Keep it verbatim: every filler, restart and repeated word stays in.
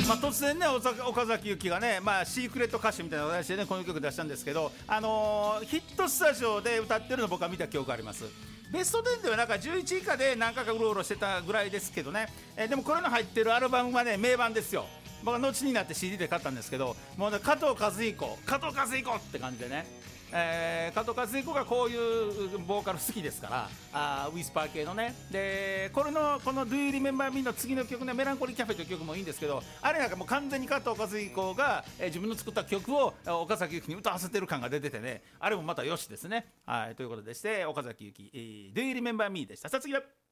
まあ、突然ね岡崎由紀がね、まあ、シークレット歌手みたいな形でねこの曲出したんですけど、あのー、ヒットスタジオで歌ってるのを僕は見た記憶があります。ベストテンではなんかじゅういちい以下で何回かうろうろしてたぐらいですけどね、えー、でもこれの入ってるアルバムはね名盤ですよ。僕は後になって シーディー で買ったんですけど、もう、ね、加藤和彦加藤和彦って感じでね、えー、加藤和彦がこういうボーカル好きですから、あウィスパー系のね。でこれのこの Do You Remember Me の次の曲ね、メランコリーキャフェという曲もいいんですけど、あれなんかもう完全に加藤和彦が、えー、自分の作った曲を岡崎由紀に歌わせてる感が出ててね、あれもまたよしですね。はい、ということでして岡崎由紀、えー、Do You Remember Me でした。さあ次は